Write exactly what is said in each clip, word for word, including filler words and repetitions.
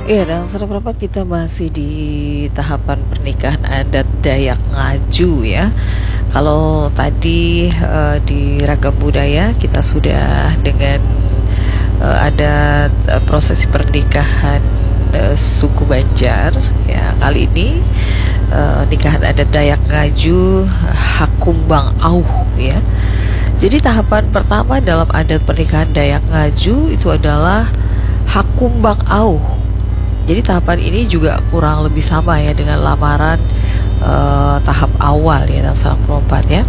Iya, dan seberapa kita masih di tahapan pernikahan adat Dayak Ngaju ya. Kalau tadi eh, di ragam budaya kita sudah dengan eh, adat eh, prosesi pernikahan eh, suku Banjar ya. Kali ini eh, nikahan adat Dayak Ngaju Hakumbang Auh ya. Jadi tahapan pertama dalam adat pernikahan Dayak Ngaju itu adalah Hakumbang Auh. Jadi tahapan ini juga kurang lebih sama ya dengan lamaran uh, tahap awal ya, tanggal dua puluh empat ya.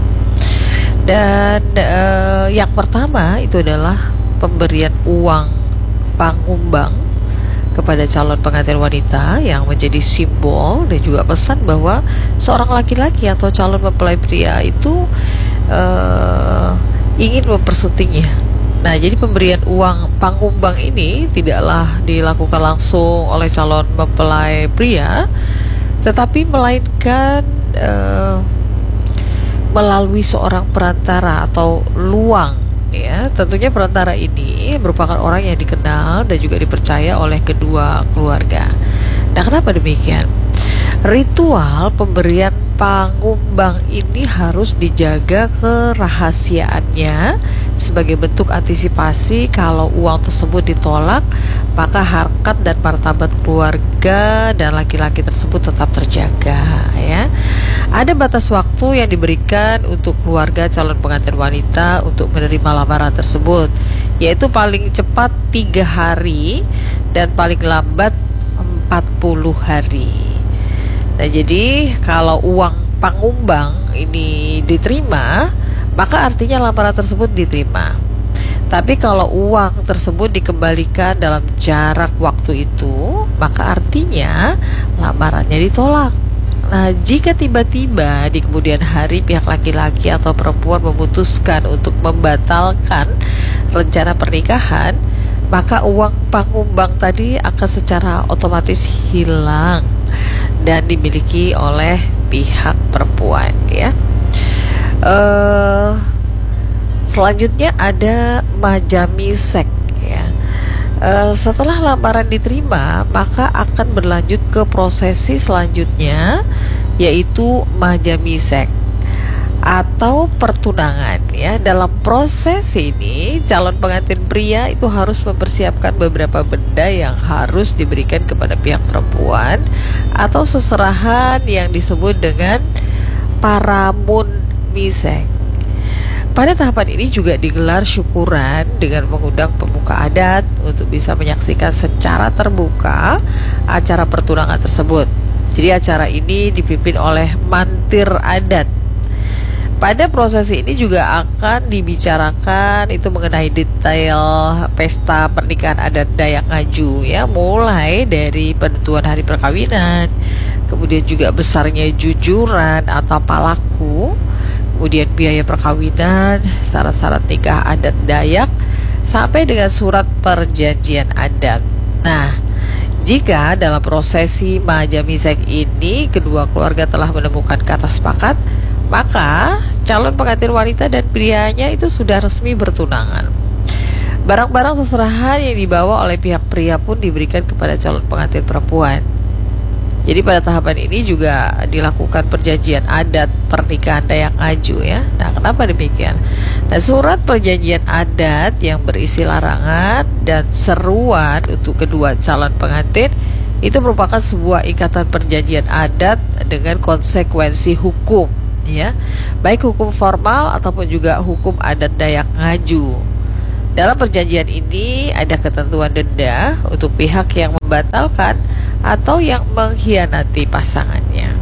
Dan uh, yang pertama itu adalah pemberian uang pangumbang kepada calon pengantin wanita yang menjadi simbol dan juga pesan bahwa seorang laki-laki atau calon mempelai pria itu uh, ingin mempersuntingnya. Nah, jadi pemberian uang pangumbang ini tidaklah dilakukan langsung oleh calon mempelai pria, tetapi melainkan uh, melalui seorang perantara atau luang ya. Tentunya perantara ini merupakan orang yang dikenal dan juga dipercaya oleh kedua keluarga. Nah, kenapa demikian? Ritual pemberian pangumbang ini harus dijaga kerahasiaannya sebagai bentuk antisipasi kalau uang tersebut ditolak, maka harkat dan martabat keluarga dan laki-laki tersebut tetap terjaga ya. Ada batas waktu yang diberikan untuk keluarga calon pengantin wanita untuk menerima lamaran tersebut, yaitu paling cepat tiga hari dan paling lambat empat puluh hari. Nah, jadi kalau uang pangumbang ini diterima, maka artinya lamaran tersebut diterima. Tapi kalau uang tersebut dikembalikan dalam jarak waktu itu, maka artinya lamarannya ditolak. Nah, jika tiba-tiba di kemudian hari pihak laki-laki atau perempuan memutuskan untuk membatalkan rencana pernikahan, maka uang pangumbang tadi akan secara otomatis hilang dan dimiliki oleh pihak perempuan ya. Uh, selanjutnya ada majamisek ya. Uh, setelah lamaran diterima, maka akan berlanjut ke prosesi selanjutnya, yaitu majamisek atau pertunangan ya. Dalam proses ini calon pengantin pria itu harus mempersiapkan beberapa benda yang harus diberikan kepada pihak perempuan atau seserahan yang disebut dengan paramun misek. Pada tahapan ini juga digelar syukuran dengan mengundang pemuka adat untuk bisa menyaksikan secara terbuka acara pertunangan tersebut. Jadi acara ini dipimpin oleh mantir adat. Pada prosesi ini juga akan dibicarakan itu mengenai detail pesta pernikahan adat Dayak Ngaju ya, mulai dari penentuan hari perkawinan, kemudian juga besarnya jujuran atau palaku, kemudian biaya perkawinan, syarat-syarat nikah adat Dayak, sampai dengan surat perjanjian adat. Nah, jika dalam prosesi majamisek ini kedua keluarga telah menemukan kata sepakat, maka calon pengantin wanita dan prianya itu sudah resmi bertunangan. Barang-barang seserahan yang dibawa oleh pihak pria pun diberikan kepada calon pengantin perempuan. Jadi pada tahapan ini juga dilakukan perjanjian adat pernikahan Dayak Ngaju ya. Nah, kenapa demikian? Nah, surat perjanjian adat yang berisi larangan dan seruan untuk kedua calon pengantin itu merupakan sebuah ikatan perjanjian adat dengan konsekuensi hukum ya, baik hukum formal ataupun juga hukum adat Dayak Ngaju. Dalam perjanjian ini ada ketentuan denda untuk pihak yang membatalkan atau yang mengkhianati pasangannya.